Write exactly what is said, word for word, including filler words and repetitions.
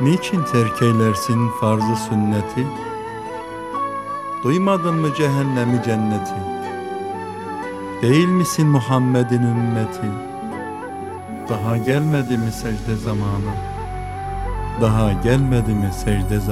Niçin terk eylersin farz-ı sünneti? Duymadın mı cehennemi cenneti? Değil misin Muhammed'in ümmeti? Daha gelmedi mi secde zamanı? Daha gelmedi mi secde zamanı?